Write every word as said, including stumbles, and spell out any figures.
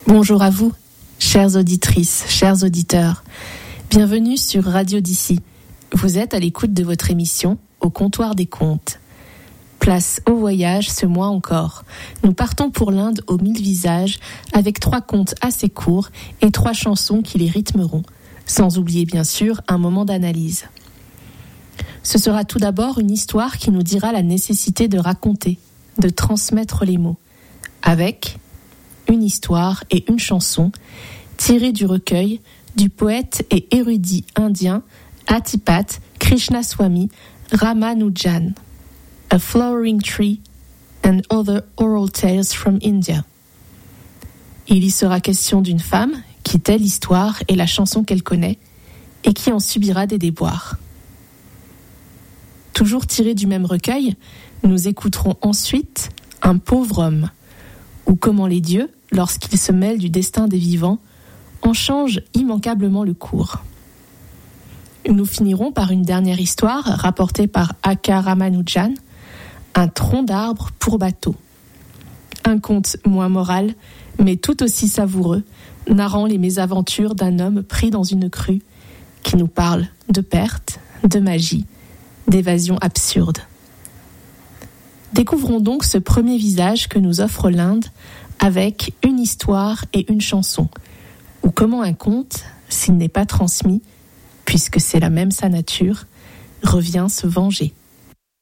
Bonjour à vous, chères auditrices, chers auditeurs. Bienvenue sur Radio d'ici. Vous êtes à l'écoute de votre émission Au comptoir des contes. Place au voyage ce mois encore. Nous partons pour l'Inde aux mille visages avec trois contes assez courts et trois chansons qui les rythmeront, sans oublier bien sûr un moment d'analyse. Ce sera tout d'abord une histoire qui nous dira la nécessité de raconter, de transmettre les mots, avec une histoire et une chanson tirées du recueil du poète et érudit indien Atipat Krishnaswamy Ramanujan, A Flowering Tree and Other Oral Tales from India. Il y sera question d'une femme qui tait l'histoire et la chanson qu'elle connaît et qui en subira des déboires. Toujours tiré du même recueil, nous écouterons ensuite Un pauvre homme, ou comment les dieux, lorsqu'ils se mêlent du destin des vivants, en changent immanquablement le cours. Nous finirons par une dernière histoire rapportée par A K Ramanujan, Un tronc d'arbre pour bateau. Un conte moins moral, mais tout aussi savoureux, narrant les mésaventures d'un homme pris dans une crue, qui nous parle de perte, de magie, d'évasion absurde. Découvrons donc ce premier visage que nous offre l'Inde avec une histoire et une chanson, ou comment un conte, s'il n'est pas transmis, puisque c'est la même sa nature, revient se venger.